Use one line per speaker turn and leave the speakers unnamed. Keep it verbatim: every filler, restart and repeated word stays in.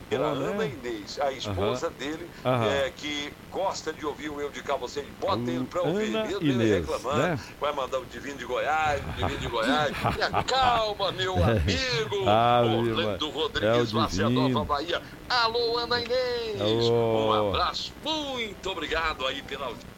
A
Pô,
Ana
né?
Inês, a esposa
Aham.
dele,
Aham.
é, que gosta de ouvir o Eu de Cá, Você. Bota ele
O
pra ouvir,
Ana
mesmo ele
Inês,
reclamando.
né?
Vai mandar o Divino de Goiás, o Divino de Goiás. Tenha calma, meu amigo.
Ave, ma-
Orlando
é o
Rodrigues, Várzea Nova,
divino.
Bahia. Alô, Ana Inês. Um
Ô,
abraço, muito obrigado aí pela